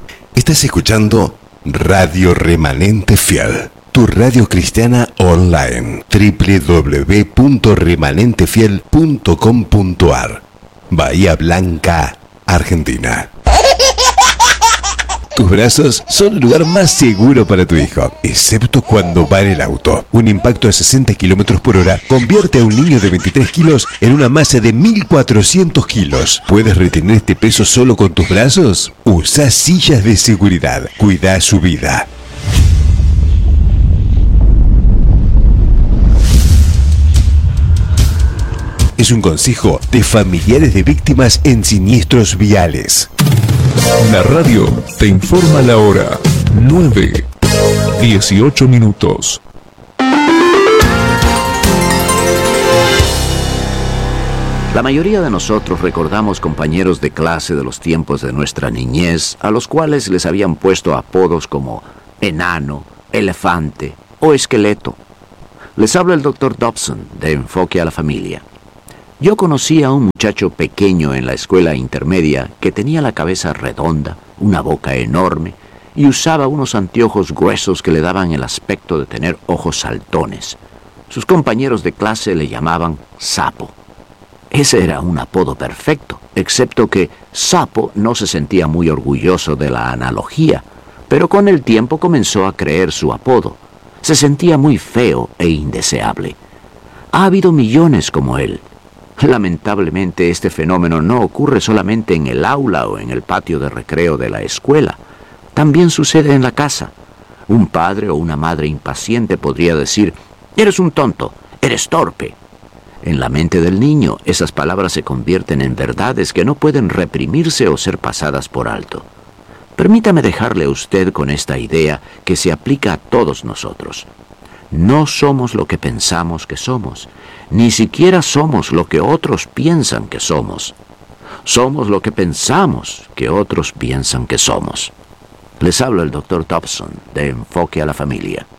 Estás escuchando Radio Remanente Fiel, tu radio cristiana online. www.remanentefiel.com.ar. Bahía Blanca, Argentina. Tus brazos son el lugar más seguro para tu hijo, excepto cuando va en el auto. Un impacto a 60 km por hora convierte a un niño de 23 kilos en una masa de 1.400 kilos. ¿Puedes retener este peso solo con tus brazos? Usa sillas de seguridad. Cuida su vida. Es un consejo de familiares de víctimas en siniestros viales. La radio te informa la hora. 9:18 minutos. La mayoría de nosotros recordamos compañeros de clase de los tiempos de nuestra niñez, a los cuales les habían puesto apodos como enano, elefante o esqueleto. Les habla el Dr. Dobson, de Enfoque a la Familia. Yo conocí a un muchacho pequeño en la escuela intermedia que tenía la cabeza redonda, una boca enorme y usaba unos anteojos gruesos que le daban el aspecto de tener ojos saltones. Sus compañeros de clase le llamaban Sapo. Ese era un apodo perfecto, excepto que Sapo no se sentía muy orgulloso de la analogía, pero con el tiempo comenzó a creer su apodo. Se sentía muy feo e indeseable. Ha habido millones como él. Lamentablemente este fenómeno no ocurre solamente en el aula o en el patio de recreo de la escuela. También sucede en la casa. Un padre o una madre impaciente podría decir: «Eres un tonto, eres torpe». En la mente del niño, esas palabras se convierten en verdades que no pueden reprimirse o ser pasadas por alto. Permítame dejarle a usted con esta idea que se aplica a todos nosotros. No somos lo que pensamos que somos, ni siquiera somos lo que otros piensan que somos. Somos lo que pensamos que otros piensan que somos. Les habla el Dr. Dobson, de Enfoque a la Familia.